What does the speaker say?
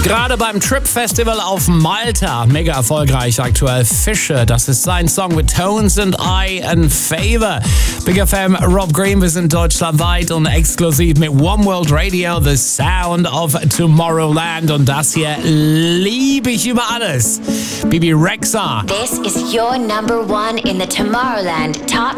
Gerade beim Trip Festival auf Malta, mega erfolgreich aktuell. Fische, das ist sein Song with Tones and I and Favor. Big FM, Rob Green, wir sind deutschlandweit und exklusiv mit One World Radio, The Sound of Tomorrowland. Und das hier liebe ich über alles. Bibi Rexha. This is your number one in the Tomorrowland Top